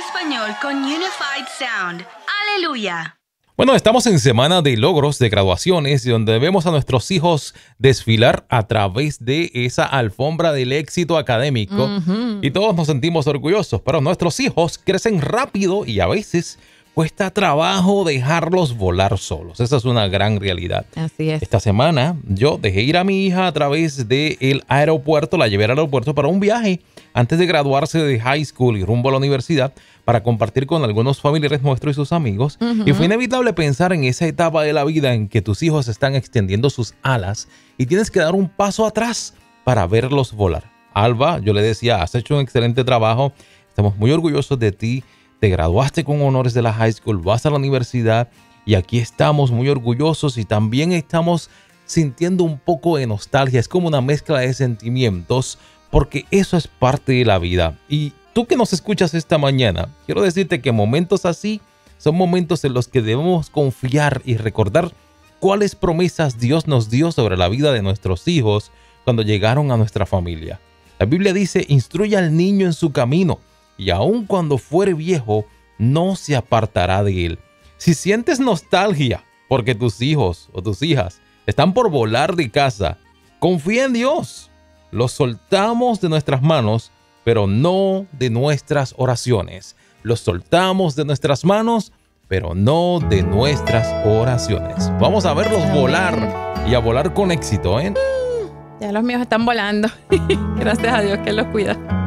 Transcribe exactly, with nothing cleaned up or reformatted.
español con Unified Sound. ¡Aleluya! Bueno, estamos en semana de logros, de graduaciones, donde vemos a nuestros hijos desfilar a través de esa alfombra del éxito académico. Uh-huh. Y todos nos sentimos orgullosos, pero nuestros hijos crecen rápido y a veces cuesta trabajo dejarlos volar solos. Esa es una gran realidad. Así es. Esta semana yo dejé ir a mi hija a través del aeropuerto, la llevé al aeropuerto para un viaje antes de graduarse de high school y rumbo a la universidad para compartir con algunos familiares nuestros y sus amigos. Uh-huh. Y fue inevitable pensar en esa etapa de la vida en que tus hijos están extendiendo sus alas y tienes que dar un paso atrás para verlos volar. Alba, yo le decía, has hecho un excelente trabajo, estamos muy orgullosos de ti. Te graduaste con honores de la high school, vas a la universidad y aquí estamos muy orgullosos y también estamos sintiendo un poco de nostalgia. Es como una mezcla de sentimientos porque eso es parte de la vida. Y tú que nos escuchas esta mañana, quiero decirte que momentos así son momentos en los que debemos confiar y recordar cuáles promesas Dios nos dio sobre la vida de nuestros hijos cuando llegaron a nuestra familia. La Biblia dice, instruye al niño en su camino, y aun cuando fuere viejo, no se apartará de él. Si sientes nostalgia porque tus hijos o tus hijas están por volar de casa, confía en Dios. Los soltamos de nuestras manos, pero no de nuestras oraciones. Los soltamos de nuestras manos, pero no de nuestras oraciones. Vamos a verlos volar y a volar con éxito, ¿eh? Ya los míos están volando. Gracias a Dios que los cuida.